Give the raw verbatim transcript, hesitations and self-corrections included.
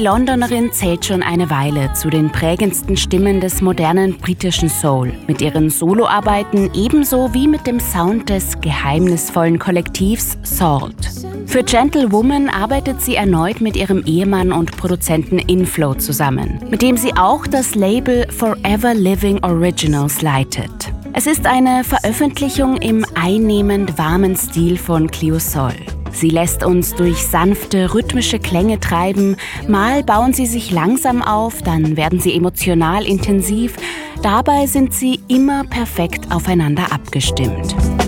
Londonerin zählt schon eine Weile zu den prägendsten Stimmen des modernen britischen Soul, mit ihren Soloarbeiten ebenso wie mit dem Sound des geheimnisvollen Kollektivs Salt. Für Gentlewoman arbeitet sie erneut mit ihrem Ehemann und Produzenten Inflow zusammen, mit dem sie auch das Label Forever Living Originals leitet. Es ist eine Veröffentlichung im einnehmend warmen Stil von Cleo Sol. Sie lässt uns durch sanfte, rhythmische Klänge treiben. Mal bauen sie sich langsam auf, dann werden sie emotional intensiv. Dabei sind sie immer perfekt aufeinander abgestimmt.